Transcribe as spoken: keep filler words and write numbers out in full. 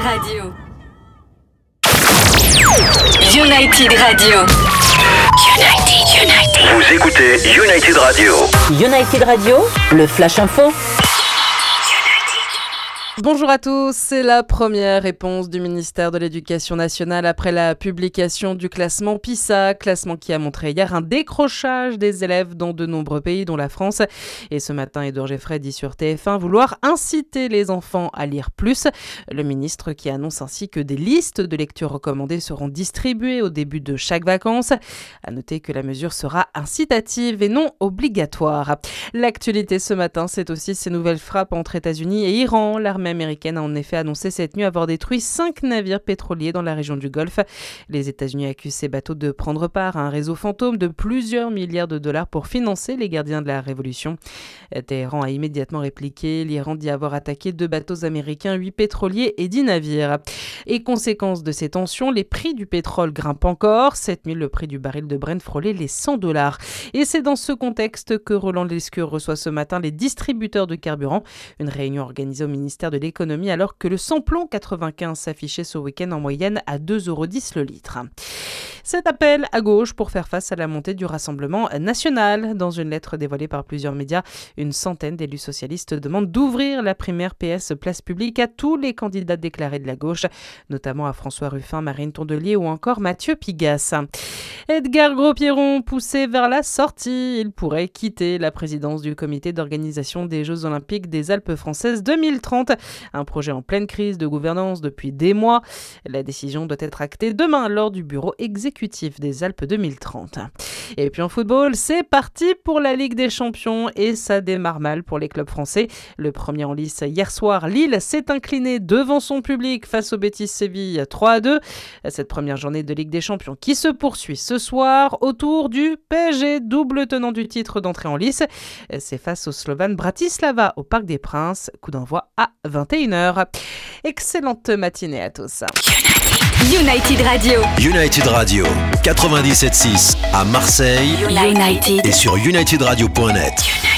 Radio. United Radio. United, United. Vous écoutez United Radio. United Radio, le Flash Info. Bonjour à tous, c'est la première réponse du ministère de l'Éducation nationale après la publication du classement PISA, classement qui a montré hier un décrochage des élèves dans de nombreux pays, dont la France. Et ce matin, Édouard Geoffrey dit sur T F un vouloir inciter les enfants à lire plus. Le ministre qui annonce ainsi que des listes de lectures recommandées seront distribuées au début de chaque vacances. À noter que la mesure sera incitative et non obligatoire. L'actualité ce matin, c'est aussi ces nouvelles frappes entre États-Unis et Iran. L'armée américaine a en effet annoncé cette nuit avoir détruit cinq navires pétroliers dans la région du Golfe. Les États-Unis accusent ces bateaux de prendre part à un réseau fantôme de plusieurs milliards de dollars pour financer les gardiens de la révolution. Téhéran a immédiatement répliqué. L'Iran dit avoir attaqué deux bateaux américains, huit pétroliers et dix navires. Et conséquence de ces tensions, les prix du pétrole grimpent encore. Cette nuit, le prix du baril de Brent frôlait les cent dollars. Et c'est dans ce contexte que Roland Lescure reçoit ce matin les distributeurs de carburant. Une réunion organisée au ministère de l'économie alors que le samplon quatre-vingt-quinze s'affichait ce week-end en moyenne à deux euros dix le litre. Cet appel à gauche pour faire face à la montée du Rassemblement national. Dans une lettre dévoilée par plusieurs médias, une centaine d'élus socialistes demandent d'ouvrir la primaire P S place publique à tous les candidats déclarés de la gauche, notamment à François Ruffin, Marine Tondelier ou encore Mathieu Pigasse. Edgar Gros-Pierron poussé vers la sortie. Il pourrait quitter la présidence du comité d'organisation des Jeux Olympiques des Alpes françaises deux mille trente. Un projet en pleine crise de gouvernance depuis des mois. La décision doit être actée demain lors du bureau exécutif des Alpes deux mille trente. Et puis en football, c'est parti pour la Ligue des Champions et ça démarre mal pour les clubs français. Le premier en lice hier soir, Lille s'est incliné devant son public face au Betis Séville trois à deux. Cette première journée de Ligue des Champions qui se poursuit ce soir autour du P S G, double tenant du titre d'entrée en lice. C'est face au Slovan Bratislava au Parc des Princes. Coup d'envoi à vingt et une heures. Excellente matinée à tous. United Radio. United Radio, quatre-vingt-dix-sept virgule six à Marseille. United. Et sur united radio point net.